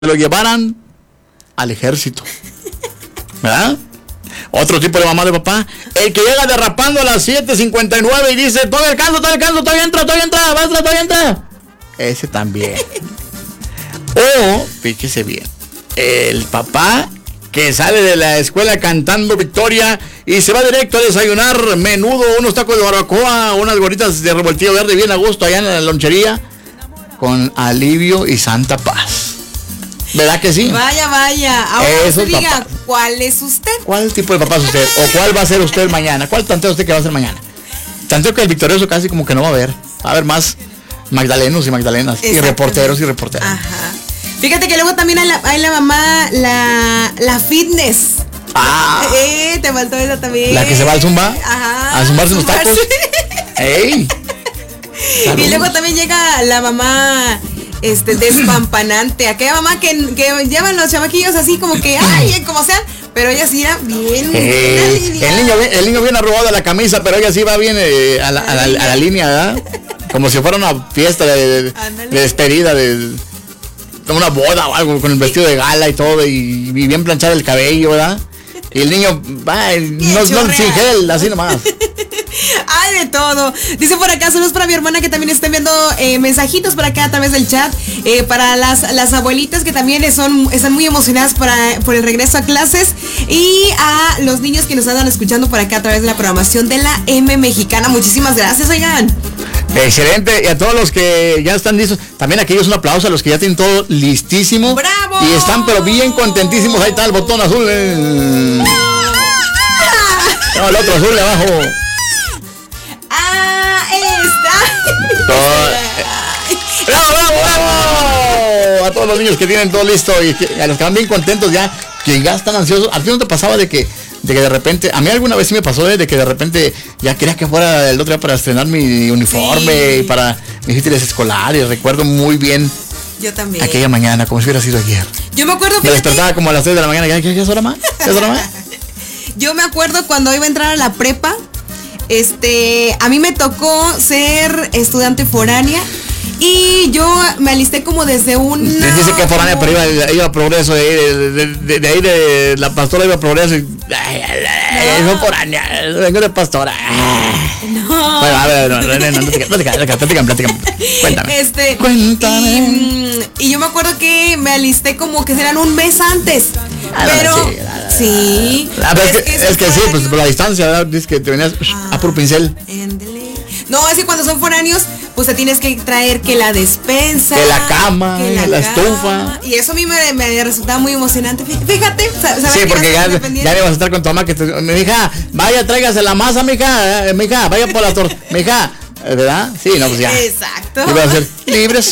lo llevaran al ejército, ¿verdad? Otro tipo de mamá de papá, el que llega derrapando a las 7:59 y dice, todavía entra. Ese también. O, fíjese bien, el papá que sale de la escuela cantando victoria y se va directo a desayunar menudo, unos tacos de barbacoa, unas gorditas de revoltillo verde bien a gusto allá en la lonchería, con alivio y santa paz. ¿Verdad que sí? Vaya. Ahora eso diga, papá. ¿Cuál es usted? ¿Cuál tipo de papá es usted? ¿O cuál va a ser usted mañana? ¿Cuál tanteo usted que va a ser mañana? Tanteo que el victorioso casi como que no va a haber. Va a haber más magdalenos y magdalenas. Y reporteros y reporteras. Ajá. Fíjate que luego también hay la mamá, la fitness. Te faltó esa también. ¿La que se va al zumba? Ajá. ¿A zumbarse los tacos? ¡Ey! Y luego también llega la mamá... despampanante, aquella mamá que llevan los chamaquillos así como que, ay, como sea, pero ella sí era bien. El niño viene arrugado de la camisa, pero ella sí va bien a la línea, ¿verdad? Como si fuera una fiesta de despedida, de una boda o algo, con el vestido de gala y todo, y bien planchado el cabello, ¿verdad? Y el niño va, no sin gel, así nomás. Hay de todo. Dice por acá, saludos para mi hermana que también está enviando mensajitos por acá a través del chat. Para las abuelitas que también están muy emocionadas por el regreso a clases. Y a los niños que nos andan escuchando por acá a través de la programación de la M Mexicana. Muchísimas gracias, oigan. Excelente. Y a todos los que ya están listos. También a aquellos un aplauso a los que ya tienen todo listísimo. ¡Bravo! Y están pero bien contentísimos. Ahí está el botón azul. No, el otro azul de abajo. ¡Bravo! A todos los niños que tienen todo listo y a los que van bien contentos ya, que ya están ansiosos. ¿A ti no te pasaba de que de repente, a mí alguna vez sí me pasó de que de repente ya quería que fuera el otro día para estrenar mi uniforme y para mis útiles escolares? Recuerdo muy bien. Yo también. Aquella mañana, como si hubiera sido ayer. Yo me acuerdo. Me despertaba como a las 6 de la mañana. ¿Qué es hora más? Yo me acuerdo cuando iba a entrar a la prepa. A mí me tocó ser estudiante foránea y yo me alisté como desde una... Dice que foránea, pero iba a Progreso, de ahí de la Pastora iba a Progreso y... No foránea, vengo de Pastora. No. Bueno, a ver, platícame. Cuéntame. Cuéntame. Y yo me acuerdo que me alisté como que serán un mes antes. Pero sí. Es que sí, pues por la distancia, ¿verdad? Dices que te venías a por pincel. No, es que cuando son foráneos, pues te tienes que traer que la despensa, que la cama, que la estufa. Y eso a mí me resultaba muy emocionante. Fíjate, ¿sabes? Sí, porque ya le vas a estar con tu mamá que mi hija, vaya, tráigase la masa, mija, vaya por la torta, mija. ¿Verdad? Sí, no, pues ya. Exacto. Y va a ser, libre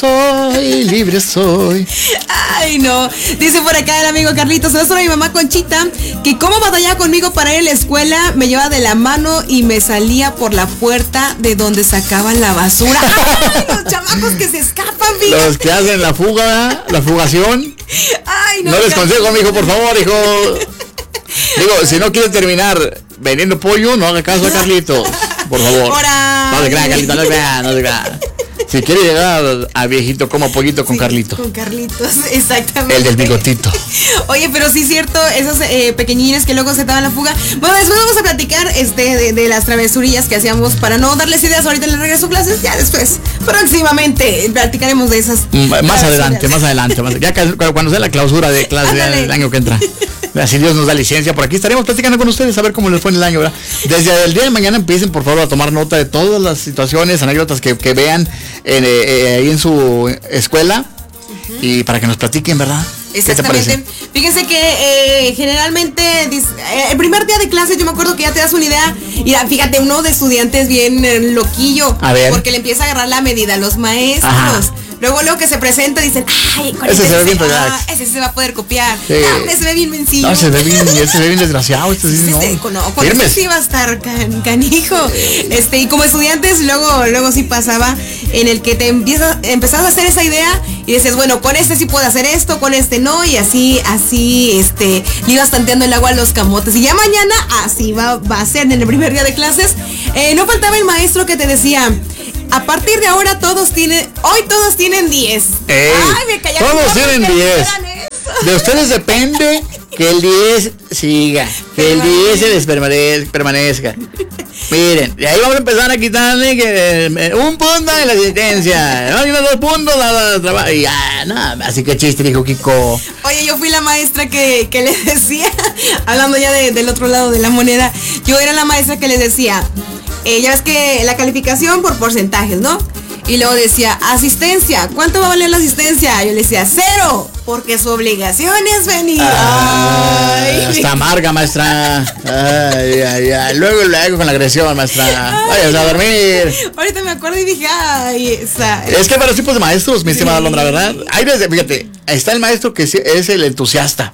soy. Ay, no. Dice por acá el amigo Carlitos, saludos a mi mamá Conchita, que como batallaba conmigo para ir a la escuela, me llevaba de la mano y me salía por la puerta de donde sacaban la basura. Ay, los chamacos que se escapan, fíjate. Los que hacen la fuga, la fugación. Ay, no. No les consejo, mijo, por favor, hijo. Digo, si no quieres terminar vendiendo pollo, no haga caso a Carlitos. Por favor. No se crea, Carlitos, no se crea. Si quiere llegar a viejito, como pollito con Carlitos. Con Carlitos, exactamente. El del bigotito. Oye, pero sí es cierto, esos pequeñines que luego se daban la fuga. Bueno, después vamos a platicar de las travesurillas que hacíamos para no darles ideas ahorita en el regreso a clases. Ya después, próximamente, platicaremos de esas. Más adelante. Ya cuando sea la clausura de clase del año que entra. Si Dios nos da licencia, por aquí estaremos platicando con ustedes a ver cómo les fue en el año, ¿verdad? Desde el día de mañana empiecen por favor a tomar nota de todas las situaciones, anécdotas que vean ahí en su escuela y para que nos platiquen, ¿verdad? Exactamente. Fíjense que generalmente el primer día de clase yo me acuerdo que ya te das una idea y fíjate, uno de estudiantes bien loquillo, porque le empieza a agarrar la medida a los maestros. Ajá. Luego que se presenta dicen, ay, con ese se ve bien ese se va a poder copiar. Sí. No, se ve bien mencillo. No, se ve bien desgraciado. Con este sí va a estar canijo. Y como estudiantes, luego sí pasaba en el que te empezabas a hacer esa idea y decías, bueno, con este sí puedo hacer esto, con este no, y así, le ibas tanteando el agua a los camotes. Y ya mañana así va a ser en el primer día de clases. No faltaba el maestro que te decía, a partir de ahora todos tienen 10. Ay, me callaron. Todos tienen 10. de ustedes depende que el 10 siga, que el 10 se permanezca. Miren, y ahí vamos a empezar a quitarle que un punto de la asistencia, no, 2 puntos de trabajo, y ya, no, así que chiste, dijo Kiko. Oye, yo fui la maestra que les decía, hablando ya del otro lado de la moneda, yo era la maestra que les decía, ya ves que la calificación por porcentajes, ¿no? Y luego decía, asistencia, ¿cuánto va a valer la asistencia? Yo le decía, 0, porque su obligación es venir. Ay, está amarga, maestra. Ay. Luego con la agresión, maestra. Vayas a dormir. Ahorita me acuerdo y dije, ay, esa. Es que hay varios tipos de maestros, mi estimada Alondra, ¿verdad? Hay desde, fíjate, está el maestro que es el entusiasta.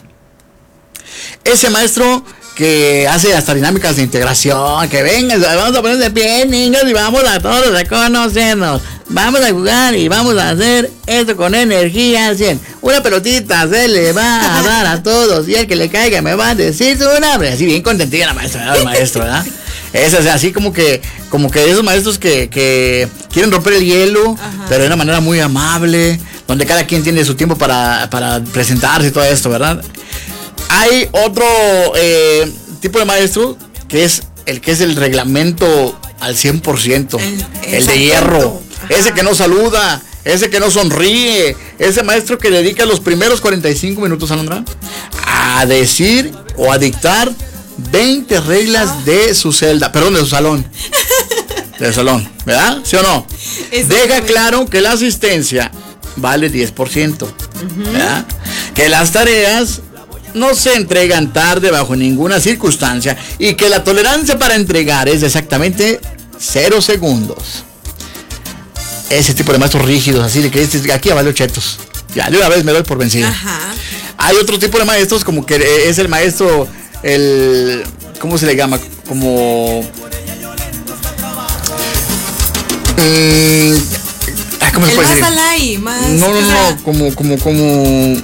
Ese maestro que hace hasta dinámicas de integración, que vengan, vamos a poner de pie, niños, y vamos a todos a conocernos, vamos a jugar y vamos a hacer esto con energía 100, una pelotita se le va a dar a todos, y el que le caiga me va a decir su nombre, así bien contentilla la maestra, ¿verdad? El maestro, ¿verdad? Es así como que esos maestros que quieren romper el hielo, ajá, pero de una manera muy amable, donde cada quien tiene su tiempo para presentarse y todo esto, ¿verdad? Hay otro tipo de maestro que es el reglamento al 100%, el de hierro, ajá, ese que no saluda, ese que no sonríe, ese maestro que dedica los primeros 45 minutos, Alondra, a decir o a dictar 20 reglas de su celda, perdón, de su salón. Del salón, ¿verdad? ¿Sí o no? Deja claro que la asistencia vale 10%, ¿verdad? Que las tareas no se entregan tarde bajo ninguna circunstancia y que la tolerancia para entregar es exactamente 0 segundos. Ese tipo de maestros rígidos, así de que aquí ya vale chetos. Ya, de una vez me doy por vencido. Ajá. Hay otro tipo de maestros como que es el maestro, ¿cómo se le llama? Como... ¿cómo se puede decir? No, como...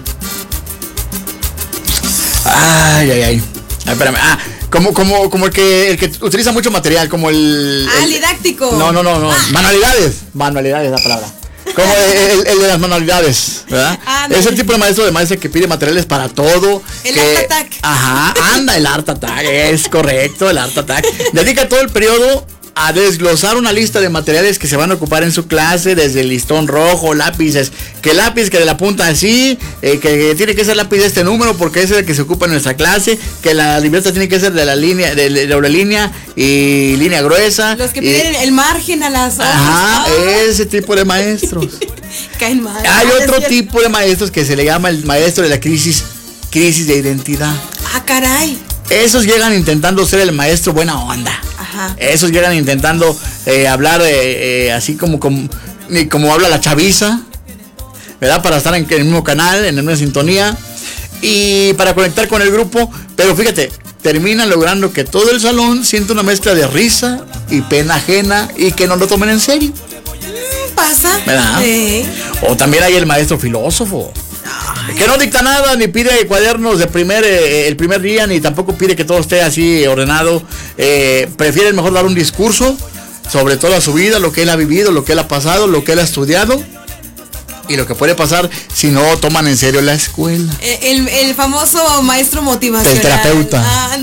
Ay, espérame. Como el que utiliza mucho material, como el didáctico. No. Manualidades es la palabra. Como el de las manualidades, ¿verdad? Es el tipo de maestra que pide materiales para todo. El Art Attack. Ajá, el Art Attack, es correcto, el Art Attack. Dedica todo el periodo a desglosar una lista de materiales que se van a ocupar en su clase, desde el listón rojo, lápices, que lápiz que de la punta así, que tiene que ser lápiz de este número porque ese es el que se ocupa en nuestra clase, que la libreta tiene que ser de la línea, de doble línea y línea gruesa. Los que piden el margen a las hojas. Ajá, ese tipo de maestros. Caen mal. Hay otro tipo de maestros que se le llama el maestro de la crisis de identidad. Ah, caray. Esos llegan intentando ser el maestro buena onda. Ajá. Esos llegan intentando hablar así como habla la chaviza, ¿verdad? Para estar en el mismo canal, en la misma sintonía y para conectar con el grupo. Pero fíjate, terminan logrando que todo el salón sienta una mezcla de risa y pena ajena y que no lo tomen en serio. Pasa. ¿Verdad? O también hay el maestro filósofo. Que no dicta nada, ni pide cuadernos de el primer día, ni tampoco pide que todo esté así ordenado. Prefiere mejor dar un discurso sobre toda su vida, lo que él ha vivido, lo que él ha pasado, lo que él ha estudiado y lo que puede pasar si no toman en serio la escuela. El famoso maestro motivacional. El terapeuta.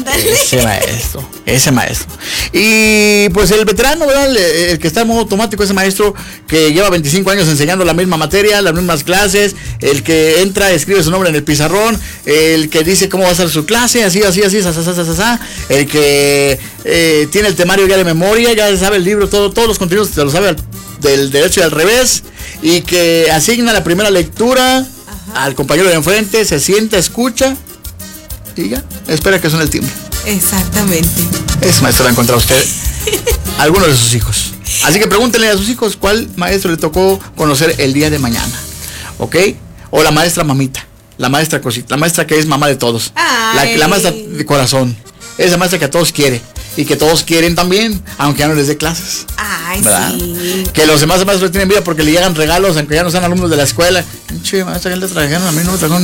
Ese maestro. Y pues el veterano, ¿verdad? El que está en modo automático, ese maestro que lleva 25 años enseñando la misma materia, las mismas clases, el que entra, escribe su nombre en el pizarrón, el que dice cómo va a ser su clase, así, el que tiene el temario ya de memoria, ya sabe el libro, todos los contenidos se lo sabe del derecho y al revés, y que asigna la primera lectura. Ajá. Al compañero de enfrente, se sienta, escucha y ya, espera que suene el timbre. Exactamente. Ese maestro va a encontrar usted algunos de sus hijos. Así que pregúntenle a sus hijos cuál maestro le tocó conocer el día de mañana, ¿ok? O la maestra mamita, la maestra cosita, la maestra que es mamá de todos, la maestra de corazón, esa maestra que a todos quiere y que todos quieren también, aunque ya no les dé clases. Ay, ¿verdad? Sí. Que los demás maestros tienen vida porque le llegan regalos, aunque ya no sean alumnos de la escuela. Che, maestra, que le trajeron, a mí no me trajeron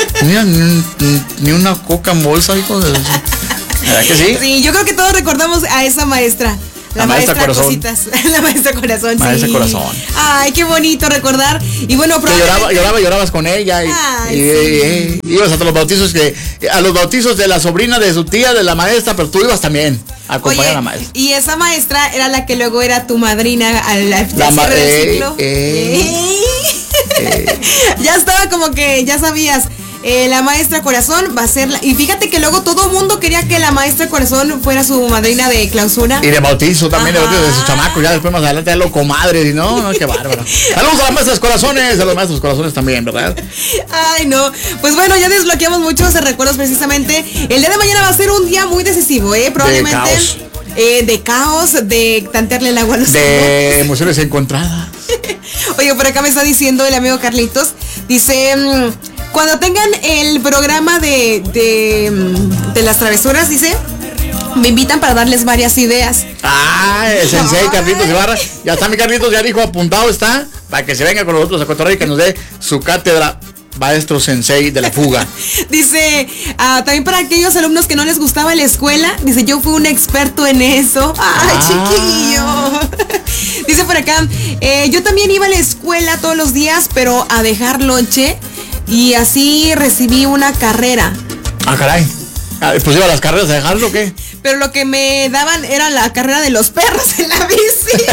ni una coca en bolsa, hijo de... ¿Verdad que sí? Sí, yo creo que todos recordamos a esa maestra. La maestra corazón. Cositas. La maestra corazón, maestra sí. corazón. Ay, qué bonito recordar. Y bueno, probablemente... llorabas con ella. Y ibas a los bautizos de la sobrina de su tía, de la maestra, pero tú ibas también a acompañar a la maestra. Y esa maestra era la que luego era tu madrina al cierre del ciclo. Ya estaba como que, ya sabías. La maestra corazón va a ser y fíjate que luego todo el mundo quería que la maestra corazón fuera su madrina de clausura y de bautizo también, de sus chamacos, ya después más adelante ya lo comadres y no, qué bárbaro. Saludos a las maestras corazones, a los maestros corazones también, ¿verdad? Ay, no, pues bueno, ya desbloqueamos muchos recuerdos precisamente. El día de mañana va a ser un día muy decisivo, probablemente de caos, de tantearle el agua a los de emociones encontradas. Oye, por acá me está diciendo el amigo Carlitos, dice, cuando tengan el programa de las travesuras, dice, me invitan para darles varias ideas. El sensei Carlitos Ibarra. Ya está mi Carlitos, ya dijo, apuntado está, para que se venga con nosotros a Cotorrey y que nos dé su cátedra maestro sensei de la fuga. Dice, también para aquellos alumnos que no les gustaba la escuela, dice, yo fui un experto en eso. Ay, chiquillo. Dice por acá, yo también iba a la escuela todos los días, pero a dejar lonche. Y así recibí una carrera. Caray. Pues iba a las carreras a dejarlo, ¿o qué? Pero lo que me daban era la carrera de los perros en la bici.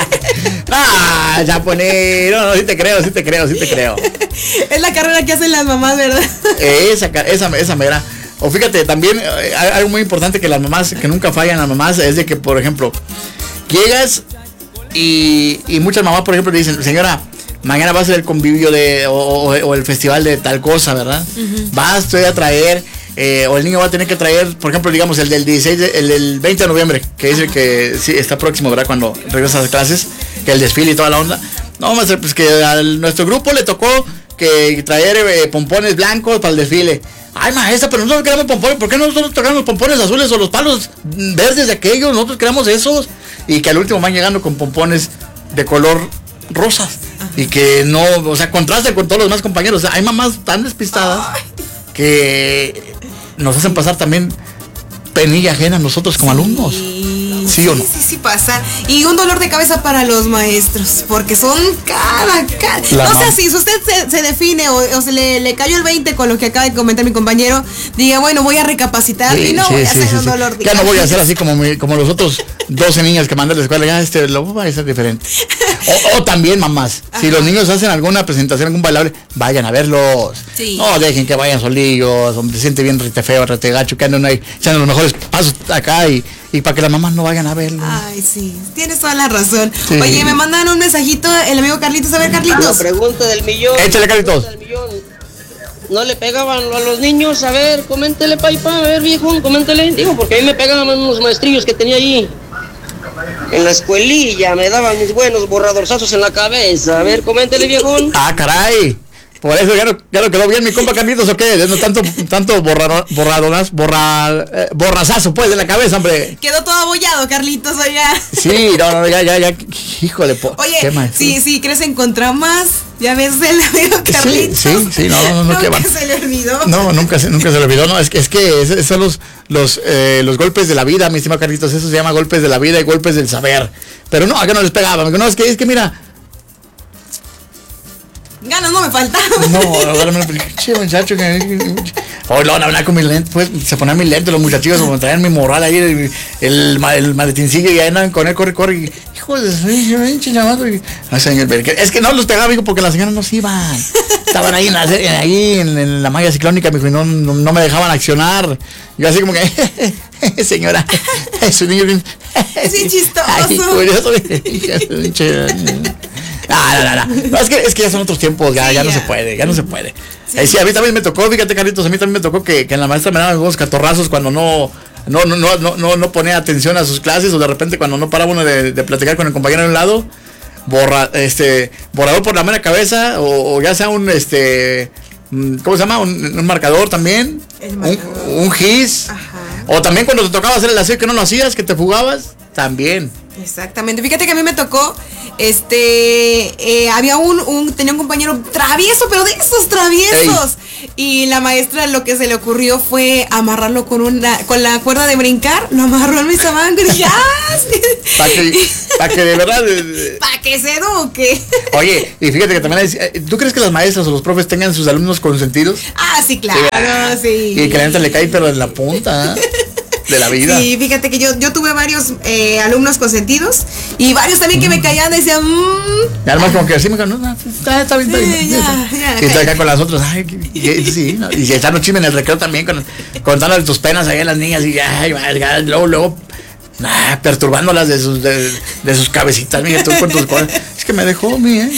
Japonés. No, sí te creo. Es la carrera que hacen las mamás, ¿verdad? Esa mera. O fíjate, también algo muy importante que las mamás, que nunca fallan las mamás, es de que, por ejemplo, llegas y muchas mamás, por ejemplo, le dicen, señora, mañana va a ser el convivio o el festival de tal cosa, ¿verdad? Vas tú a traer, o el niño va a tener que traer, por ejemplo, digamos, el del 16, el del 20 de noviembre, que es el que sí está próximo, ¿verdad? Cuando regresas a clases, que el desfile y toda la onda. No, maestro, pues que a nuestro grupo le tocó que traer pompones blancos para el desfile. Ay, maestra, pero nosotros queremos pompones. ¿Por qué nosotros tocamos los pompones azules o los palos verdes de aquellos? Nosotros queremos esos. Y que al último van llegando con pompones de color rosas. Y que no, o sea, contraste con todos los demás compañeros. O sea, hay mamás tan despistadas que nos hacen pasar también penilla ajena a nosotros como alumnos. ¿Sí o no? Sí pasa. Y un dolor de cabeza para los maestros, porque son cada. No sé si usted se define o se le cayó el 20 con lo que acaba de comentar mi compañero, diga, bueno, voy a recapacitar y no voy a hacer un dolor de cabeza. Ya no voy a hacer así como los otros 12 niños que mandé a la escuela, ya lo voy a hacer diferente. O también, mamás, si los niños hacen alguna presentación, algún bailable, vayan a verlos. Sí. No dejen que vayan solillos, hombre, se siente bien rete feo, rete gacho, que andan ahí echando los mejores pasos acá y para que las mamás no vayan a verlo. Ay, sí, tienes toda la razón. Sí. Oye, me mandan un mensajito el amigo Carlitos. A ver, Carlitos. La pregunta del millón. Échale, Carlitos. ¿No le pegaban a los niños? A ver, coméntele, paipa. A ver, viejo, coméntele. Digo, porque a mí me pegaban unos maestrillos que tenía allí en la escuelilla. Me daban mis buenos borradorzazos en la cabeza. A ver, coméntele, viejón. Caray. Por eso ya no quedó bien mi compa Carlitos, ¿o qué? No tanto borrazazo, pues, de la cabeza, hombre. Quedó todo abollado, Carlitos, oiga. Sí, no, ya, híjole. Oye, ¿qué más? Sí, ¿crees encontrar más? Ya ves el amigo Carlitos. Sí, no, ¿qué va? ¿Nunca se le olvidó? No, nunca se le olvidó, no, es que esos son los golpes de la vida, mi estimado Carlitos, eso se llama golpes de la vida y golpes del saber. Pero no, acá no les pegaba, no, es que mira, ganas no me faltaban. No, che, muchacho, hoy lo van a hablar con mis lentes, pues se ponían mis lentes los muchachos, como traían mi morral ahí, el maletincillo, y ahí andaban con él, corre, hijo de señor, es que no los pegaba, amigo, porque las señoras no se iban, estaban ahí en la malla ciclónica, mijo, y no me dejaban accionar, yo así como que, señora, es un niño bien, es bien chistoso. Ay, curioso, no, es que ya son otros tiempos, ya no se puede. Sí. Sí, a mí también me tocó, fíjate, Carlitos, a mí también me tocó que en la maestra me daban unos catorrazos cuando no ponía atención a sus clases, o de repente cuando no paraba uno de platicar con el compañero de un lado, borrador por la mera cabeza, o ya sea un ¿cómo se llama? Un marcador también, un gis. Ajá. O también cuando te tocaba hacer el aseo que no lo hacías, que te fugabas, también. Exactamente, fíjate que a mí me tocó Había tenía un compañero travieso, pero de esos traviesos. Ey. Y la maestra lo que se le ocurrió fue amarrarlo con la cuerda de brincar, lo amarró en mi sabangre y ya. Para que de verdad. Para que se eduque. Oye, y fíjate que también ¿tú crees que las maestras o los profes tengan sus alumnos consentidos? Ah, sí, claro, sí. Y que la gente le cae pero en la punta de la vida. Sí, fíjate que yo tuve varios alumnos consentidos y varios también que me caían y decían y además como que así me dijeron, no, está bien, y estoy acá con las otras, ay, sí, ¿no? Y se echan los chismes en el recreo también contando tus penas ahí a las niñas y ay, luego perturbándolas de sus cabecitas, mira tú con tus cosas. Es que me dejó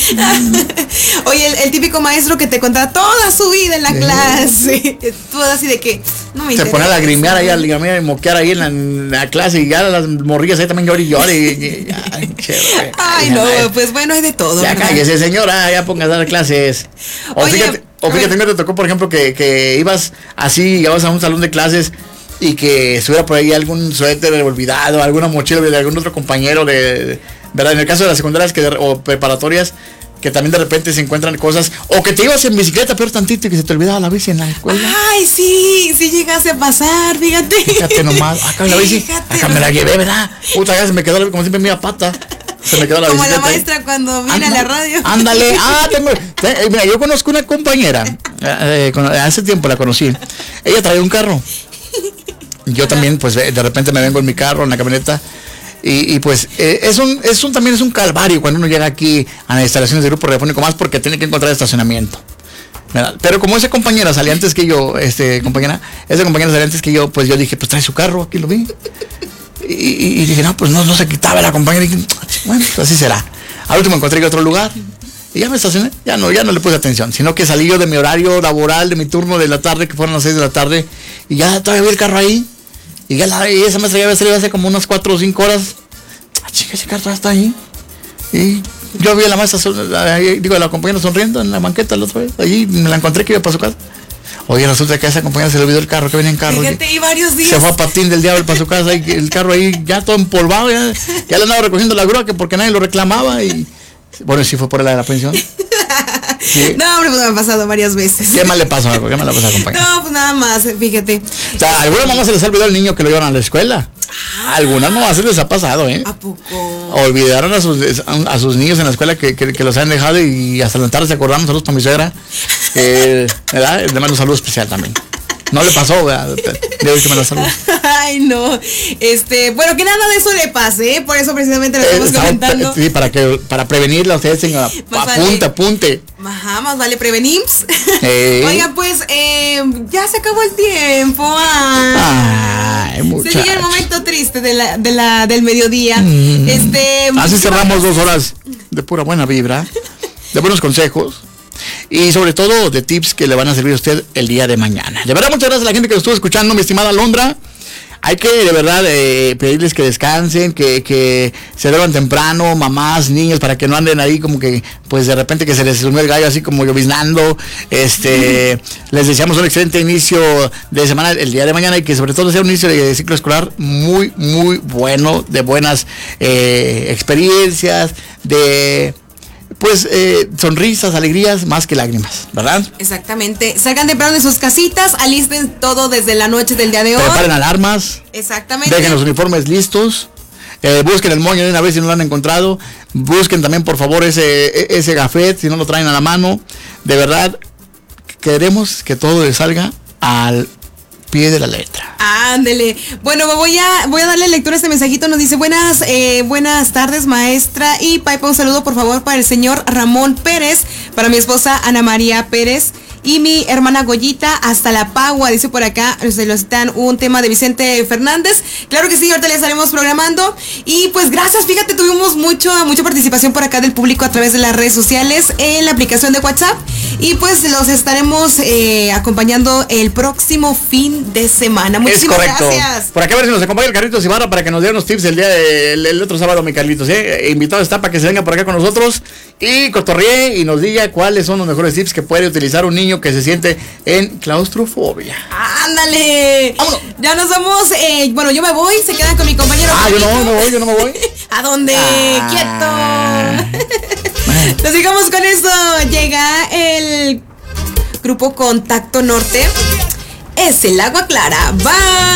Oye, el típico maestro que te contaba toda su vida en la clase. Todo así de que no me interesa. Se pone a lagrimear ahí, a moquear ahí en la clase y ya las morrillas ahí también llore. Ay, no, pues bueno, hay de todo. Ya cállese, señora, ya pongas a dar clases. O fíjate, ¿no te tocó, por ejemplo, que ibas así, ibas a un salón de clases y que estuviera por ahí algún suéter olvidado, alguna mochila de algún otro compañero ¿verdad? En el caso de las secundarias o preparatorias, que también de repente se encuentran cosas, o que te ibas en bicicleta peor tantito y que se te olvidaba la bici en la escuela. Ay, sí llegase a pasar, fíjate. Fíjate nomás, acá la bici, acá me la llevé, ¿verdad? Puta, ya se me quedó, como siempre mira pata. Se me quedó la como bicicleta. Como la maestra ahí. Cuando viene a la radio. Ándale, mira, yo conozco una compañera, hace tiempo la conocí, ella traía un carro. Yo también, pues, de repente me vengo en mi carro, en la camioneta, y pues, también es un calvario cuando uno llega aquí a las instalaciones de Grupo Radiofónico Más, porque tiene que encontrar estacionamiento, ¿verdad? Pero como esa compañera salía antes que yo, esa compañera salía antes que yo, pues yo dije, pues trae su carro, aquí lo vi. Y dije, no, pues no se quitaba la compañera. Y dije, bueno, pues así será. Al último encontré que otro lugar. Y ya me estacioné, ya no le puse atención, sino que salí yo de mi horario laboral, de mi turno de la tarde, que fueron las 6 de la tarde, y ya todavía vi el carro ahí, y esa maestra ya había salido hace como unas 4 o 5 horas. Chica, ese carro ya está ahí. Y yo vi a la maestra, la compañera sonriendo en la banqueta la otra vez, allí me la encontré que iba para su casa. Oye, resulta que a esa compañera se le olvidó el carro, que venía en carro. Fíjate, y varios días. Se fue a patín del diablo para su casa, y el carro ahí ya todo empolvado, ya le andaba recogiendo la grúa, que porque nadie lo reclamaba, y bueno, sí fue por la pensión. Sí. No, hombre, pues me ha pasado varias veces. ¿Qué más le pasó a compañera? No, pues nada más, fíjate. O sea, a algunas mamás se les ha olvidado el niño que lo llevan a la escuela. Algunas mamás se les ha pasado, ¿A poco? Olvidaron a sus niños en la escuela que los han dejado y hasta la tarde se acordaron. Saludos para mi suegra. ¿Verdad? Le mando un saludo especial también. No le pasó, ¿verdad? Debe que me la salud. Ay, no. Bueno, que nada de eso le pase, por eso precisamente lo estamos comentando. Sí, para prevenirla, usted, señora. Apunte. Ajá, más vale prevenir. Oiga, pues, ya se acabó el tiempo. Ay, muchacho. Se llega el momento triste del mediodía. Así cerramos 2 horas de pura buena vibra, de buenos consejos. Y sobre todo de tips que le van a servir a usted el día de mañana. De verdad, muchas gracias a la gente que lo estuvo escuchando, mi estimada Alondra. Hay que de verdad pedirles que descansen, que se duerman temprano, mamás, niños, para que no anden ahí como que, pues de repente que se les durmió el gallo así como lloviznando. Les deseamos un excelente inicio de semana el día de mañana y que sobre todo sea un inicio de ciclo escolar muy, muy bueno, de buenas experiencias, de pues sonrisas, alegrías, más que lágrimas, ¿verdad? Exactamente. Salgan temprano de sus casitas, alisten todo desde la noche del día de hoy. Preparen alarmas. Exactamente. Dejen los uniformes listos. Busquen el moño de una vez si no lo han encontrado. Busquen también, por favor, ese gafet si no lo traen a la mano. De verdad, queremos que todo les salga al pie de la letra. Ándele. Bueno, voy a darle lectura a este mensajito. Nos dice, buenas tardes, maestra y Paipa, un saludo por favor para el señor Ramón Pérez, para mi esposa Ana María Pérez y mi hermana Goyita hasta La Pagua. Dice por acá, se lo están un tema de Vicente Fernández. Claro que sí, ahorita le estaremos programando. Y pues gracias, fíjate, tuvimos mucha participación por acá del público a través de las redes sociales en la aplicación de WhatsApp. Y pues los estaremos acompañando el próximo fin de semana. Muchísimas gracias. Por acá a ver si nos acompaña el Carlitos Ibarra para que nos dé unos tips el día del otro sábado, mi Carlitos. Invitado está para que se venga por acá con nosotros y cotorree y nos diga cuáles son los mejores tips que puede utilizar un niño que se siente en claustrofobia. ¡Ándale! ¡Vámonos! Ya nos vamos. Bueno, yo me voy, se quedan con mi compañero. Yo no me voy. ¿A dónde? ¡Quieto! Nos sigamos con eso. Llega el grupo Contacto Norte. Es el agua clara. Bye.